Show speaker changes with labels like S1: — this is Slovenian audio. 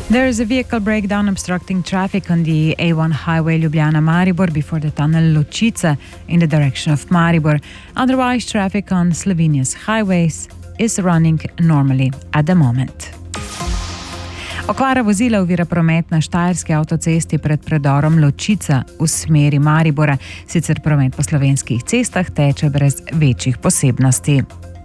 S1: There is a vehicle breakdown obstructing traffic on the A1 highway Ljubljana-Maribor before the tunnel Ločica in the direction of Maribor. Otherwise, traffic on Slovenia's highways is running normally at the moment. Okvara vozila ovira promet na štajerski avtocesti pred predorom Ločica v smeri Maribora. Sicer promet po slovenskih cestah teče brez večjih posebnosti.